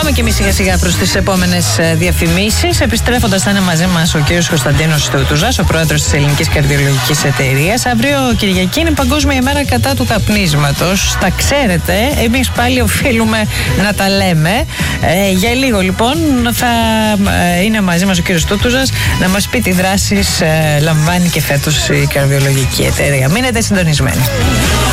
Πάμε και εμείς σιγά σιγά προς τις επόμενες διαφημίσεις. Επιστρέφοντας, θα είναι μαζί μας ο κύριος Κωνσταντίνος Τούτουζας, ο πρόεδρος της Ελληνικής Καρδιολογικής Εταιρείας. Αύριο Κυριακή είναι Παγκόσμια ημέρα κατά του καπνίσματος. Τα ξέρετε, εμείς πάλι οφείλουμε να τα λέμε. Για λίγο λοιπόν θα είναι μαζί μας ο κύριος Τούτουζας να μας πει τι δράσεις λαμβάνει και φέτος η Καρδιολογική Εταιρεία. Μείνετε συντονισμένοι.